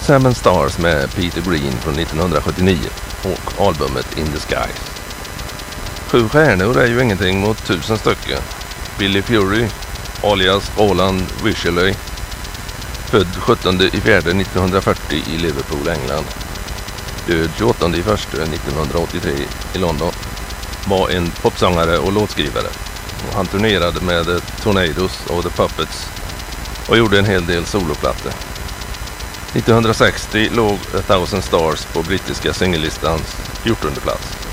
Seven Stars med Peter Green från 1979 och albumet In the Skies. 7 stjärnor är ju ingenting mot 1000 stycken. Billy Fury, alias Roland Wycherley, född 17/4/1940 i Liverpool, England. Död 28/1/1983 i London. Var en popsångare och låtskrivare. Och han turnerade med The Tornadoes och The Puppets och gjorde en hel del soloplattor. 1960 låg A Thousand Stars på brittiska singellistans 14:e plats.